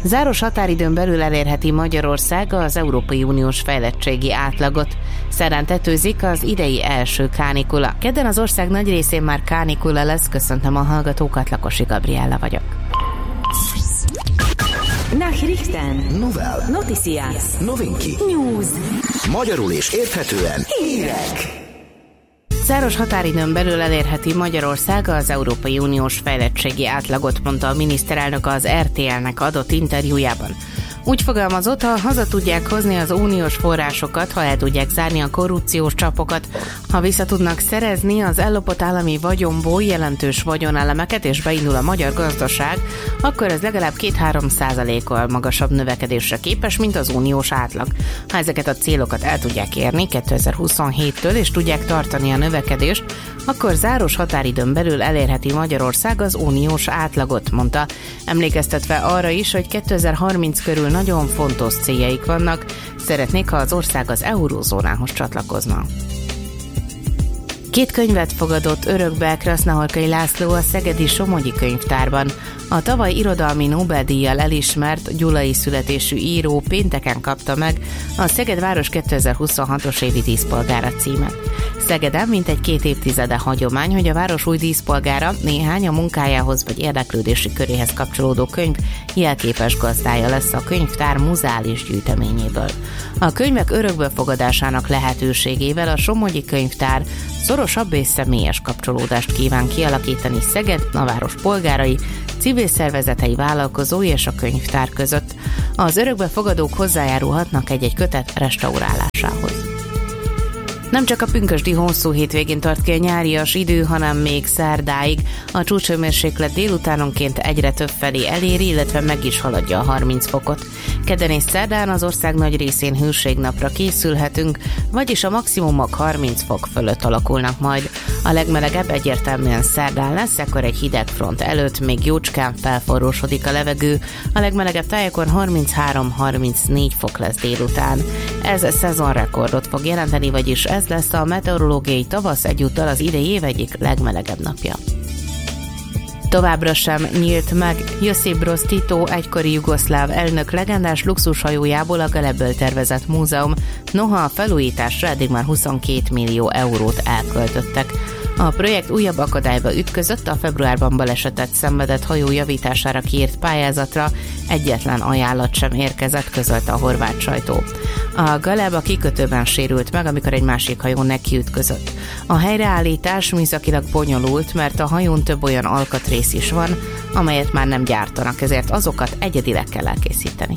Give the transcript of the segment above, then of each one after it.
Záros határidőn belül elérheti Magyarország az Európai Uniós fejlettségi átlagot. Szerdán tetőzik az idei első kánikula. Kedden az ország nagy részén már kánikula lesz. Köszöntöm a hallgatókat, Lakosi Gabriella vagyok. Nachrichten, Novel, Noticias, Novinki, News. magyarul és érthetően Hírek. Záros határidőn belül elérheti Magyarország az Európai Uniós fejlettségi átlagot, mondta a miniszterelnök az RTL-nek adott interjújában. Úgy fogalmazott, ha haza tudják hozni az uniós forrásokat, ha el tudják zárni a korrupciós csapokat, ha vissza tudnak szerezni az ellopott állami vagyonból jelentős vagyonelemeket és beindul a magyar gazdaság, akkor ez legalább 2-3%-kal magasabb növekedésre képes, mint az uniós átlag. Ha ezeket a célokat el tudják érni 2027-től és tudják tartani a növekedést, akkor záros határidőn belül elérheti Magyarország az uniós átlagot, mondta, emlékeztetve arra is, hogy 2030 körül nagyon fontos céljaik vannak, szeretnék, ha az ország az eurózónához csatlakozna. 2 könyvet fogadott örökbe Krasznahorkai László a szegedi Somogyi Könyvtárban. A tavaly irodalmi Nobel-díjjal elismert gyulai születésű író pénteken kapta meg a Szeged város 2026-os évi díszpolgára címet. Szegeden mintegy 2 évtizede hagyomány, hogy a város új díszpolgára néhány a munkájához vagy érdeklődési köréhez kapcsolódó könyv jelképes gazdája lesz a könyvtár muzeális gyűjteményéből. A könyvek örökbefogadásának lehetőségével a Somogyi Könyvtár szorosabb és személyes kapcsolódást kíván kialakítani Szeged, a város polgárai, civil szervezetei, vállalkozói és a könyvtár között. Az örökbefogadók hozzájárulhatnak egy-egy kötet restaurálásához. Nem csak a pünkösdi hosszú hétvégén tart ki a nyárias idő, hanem még szerdáig. A csúcshőmérséklet délutánonként egyre több felé eléri, illetve meg is haladja a 30 fokot. Kedden és szerdán az ország nagy részén hőségnapra készülhetünk, vagyis a maximumok 30 fok fölött alakulnak majd. A legmelegebb egyértelműen szerdán lesz, ekkor egy hideg front előtt még jócskán felforrósodik a levegő. A legmelegebb tájakon 33-34 fok lesz délután. Ez szezonrekordot fog jelenteni, vagyis ez lesz a meteorológiai tavasz egyúttal az idei év egyik legmelegebb napja. Továbbra sem nyílt meg Josip Broz Tito egykori jugoszláv elnök legendás luxushajójából a Galebből tervezett múzeum, noha a felújításra eddig már 22 millió eurót elköltöttek. A projekt újabb akadályba ütközött, a februárban balesetet szenvedett hajó javítására kiírt pályázatra egyetlen ajánlat sem érkezett, közölte a horvát sajtó. A Galeb a kikötőben sérült meg, amikor egy másik hajó nekiütközött. A helyreállítás műszakilag bonyolult, mert a hajón több olyan alkatrész is van, amelyet már nem gyártanak, ezért azokat egyedileg kell elkészíteni.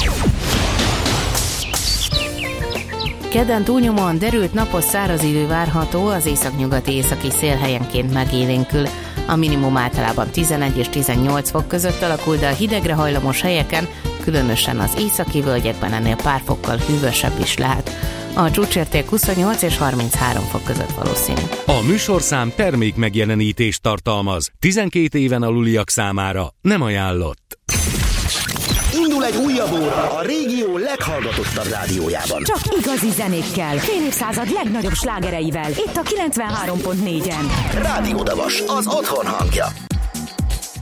Kedden túlnyomóan derült napos száraz idő várható, az északnyugati északi szél helyenként megélénkül. A minimum általában 11 és 18 fok között alakul, de a hidegre hajlamos helyeken, különösen az északi völgyekben ennél pár fokkal hűvösebb is lehet. A csúcsérték 28 és 33 fok között valószínű. A műsorszám termék megjelenítést tartalmaz. 12 éven aluliak számára nem ajánlott. indul egy újabb óra a régió leghallgatottabb rádiójában. Csak igazi zenékkel, fél évszázad legnagyobb slágereivel, itt a 93.4-en. Rádió Davas, az otthon hangja.